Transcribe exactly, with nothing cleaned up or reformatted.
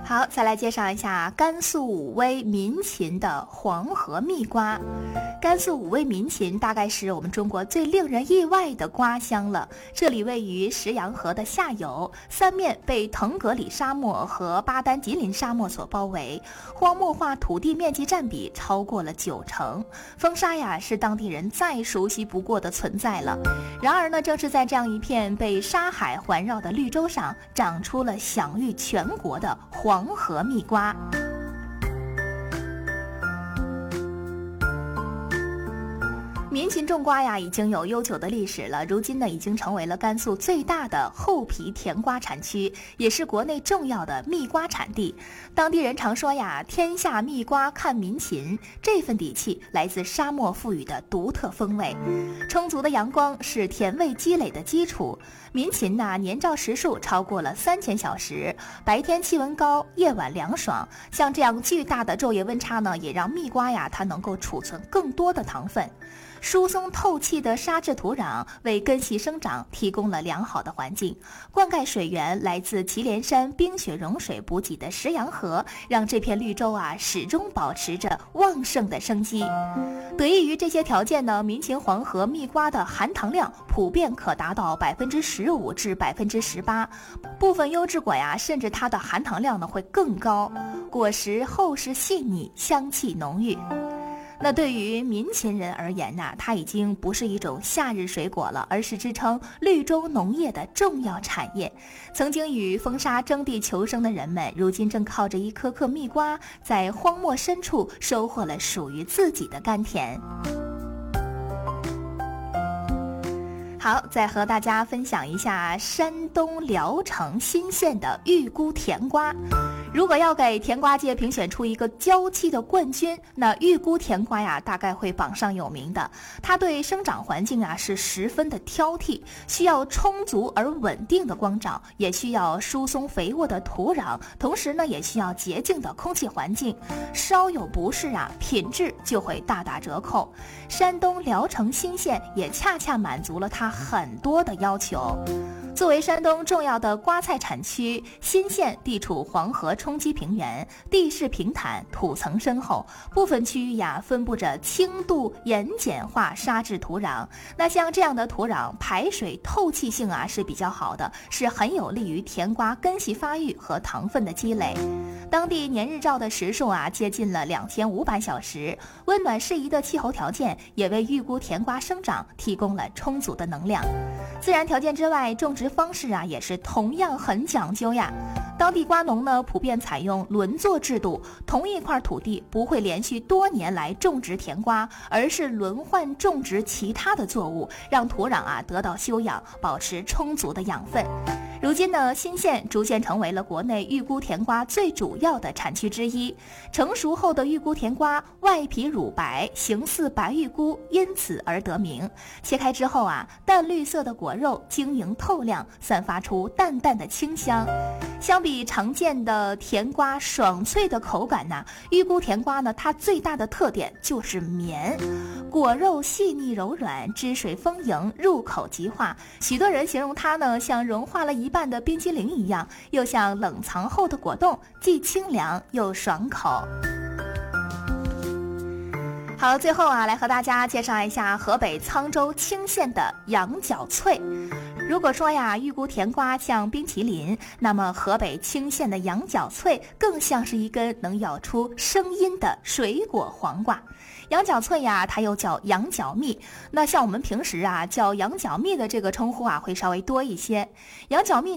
好，再来介绍一下甘肃武威民勤的黄河蜜瓜。甘肃武威民勤大概是我们中国最令人意外的瓜乡了。这里位于石洋河的下游，三面被腾格里沙漠和巴丹吉林沙漠所包围，荒漠化土地面积占比超过了九成。风沙呀，是当地人再熟悉不过的存在了。然而呢，正是在这样一片被沙海环绕的绿洲上，长出了享誉全国的黄河蜜瓜。民勤种瓜呀，已经有悠久的历史了。如今呢，已经成为了甘肃最大的厚皮甜瓜产区，也是国内重要的蜜瓜产地。当地人常说呀，天下蜜瓜看民勤，这份底气来自沙漠赋予的独特风味。充足的阳光是甜味积累的基础。民勤呢，年照时数超过了三千小时，白天气温高，夜晚凉爽。像这样巨大的昼夜温差呢，也让蜜瓜呀，它能够储存更多的糖分。疏松透气的沙质土壤为根系生长提供了良好的环境，灌溉水源来自祁连山冰雪融水补给的石洋河，让这片绿洲啊始终保持着旺盛的生机。得益于这些条件呢，民勤黄河蜜瓜的含糖量普遍可达到百分之十五至百分之十八，部分优质果呀，甚至它的含糖量呢会更高，果实厚实细腻，香气浓郁。那对于民勤人而言呢，它已经不是一种夏日水果了，而是支撑绿洲农业的重要产业。曾经与风沙争地求生的人们，如今正靠着一颗颗蜜瓜，在荒漠深处收获了属于自己的甘甜。好，再和大家分享一下山东聊城新县的玉姑甜瓜。如果要给甜瓜界评选出一个娇气的冠军，那玉姑甜瓜呀，大概会榜上有名的。它对生长环境啊是十分的挑剔，需要充足而稳定的光照，也需要疏松肥沃的土壤，同时呢，也需要洁净的空气环境。稍有不适啊，品质就会大打折扣。山东聊城新县也恰恰满足了它很多的要求。作为山东重要的瓜菜产区，新县地处黄河冲积平原，地势平坦，土层深厚，部分区域呀分布着轻度盐碱化沙质土壤。那像这样的土壤排水透气性啊是比较好的，是很有利于甜瓜根系发育和糖分的积累。当地年日照的时数啊接近了两千五百小时，温暖适宜的气候条件也为玉姑甜瓜生长提供了充足的能量。自然条件之外，种植方式啊也是同样很讲究呀。当地瓜农呢普遍采用轮作制度，同一块土地不会连续多年来种植甜瓜，而是轮换种植其他的作物，让土壤啊得到休养，保持充足的养分。如今呢，新县逐渐成为了国内玉姑甜瓜最主要的产区之一。成熟后的玉姑甜瓜外皮乳白，形似白玉菇，因此而得名。切开之后啊，淡绿色的果肉晶莹透亮，散发出淡淡的清香。相比常见的甜瓜爽脆的口感呢，玉姑甜瓜呢，它最大的特点就是绵，果肉细腻柔软，汁水丰盈，入口即化。许多人形容它呢，像融化了一半的冰激凌一样，又像冷藏后的果冻，既清凉又爽口。好，最后啊，来和大家介绍一下河北沧州青县的羊角脆。如果说呀，玉姑甜瓜像冰淇淋，那么河北青县的羊角脆更像是一根能咬出声音的水果黄瓜。羊角脆呀，它又叫羊角蜜，那像我们平时啊叫羊角蜜的这个称呼啊会稍微多一些。羊角蜜